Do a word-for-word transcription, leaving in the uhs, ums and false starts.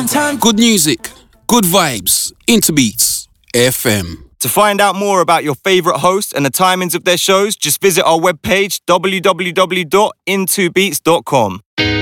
Good music, good vibes, Interbeats, F M. To find out more about your favourite hosts and the timings of their shows, just visit our webpage w w w dot into beats dot com.